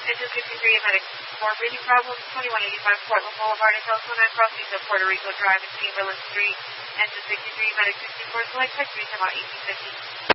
Engine 63, medic 4 breathing problems, 2185 Portland Boulevard and telephone at crossings of Puerto Rico Drive and Chamberlain Street. Engine 63, medic 64, select text reach about 1850.